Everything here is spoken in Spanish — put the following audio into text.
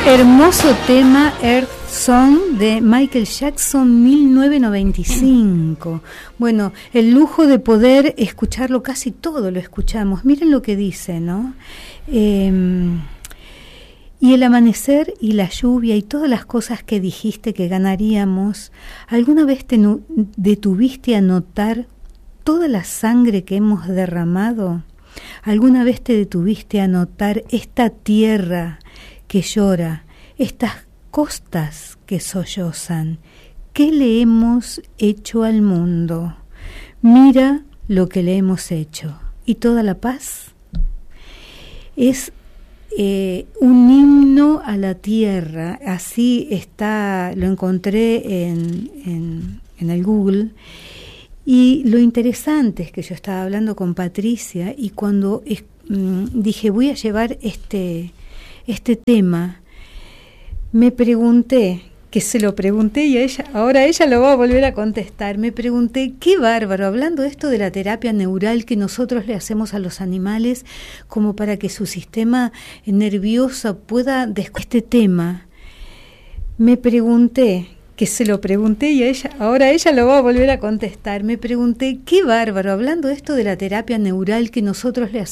Hermoso tema, Earth Song de Michael Jackson, 1995. Bueno, el lujo de poder escucharlo, casi todo lo escuchamos. Miren lo que dice, ¿no? Y el amanecer y la lluvia y todas las cosas que dijiste que ganaríamos, ¿alguna vez te detuviste a notar toda la sangre que hemos derramado? ¿Alguna vez te detuviste a notar esta tierra que llora, estas costas que sollozan? ¿Qué le hemos hecho al mundo? Mira lo que le hemos hecho. ¿Y toda la paz? Es un himno a la tierra. Así está, lo encontré en el Google. Y lo interesante es que yo estaba hablando con Patricia y cuando dije voy a llevar este tema, me pregunté, que se lo pregunté y ahora ella lo va a volver a contestar, me pregunté, qué bárbaro, hablando de esto de la terapia neural que nosotros le hacemos a los animales como para que su sistema nervioso pueda este tema, me pregunté, que se lo pregunté y ahora ella lo va a volver a contestar, me pregunté, qué bárbaro, hablando de esto de la terapia neural que nosotros le hacemos